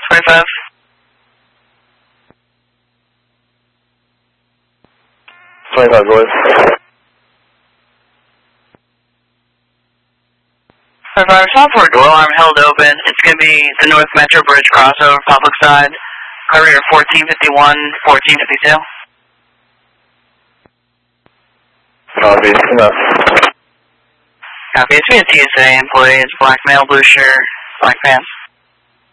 25. 25 boys. 25, Southport door alarm held open. It's going to be the North Metro Bridge crossover, public side. Courier 1451, 1452. Copy, enough. Copy, it's me a TSA employee. It's black male, blue shirt, black pants.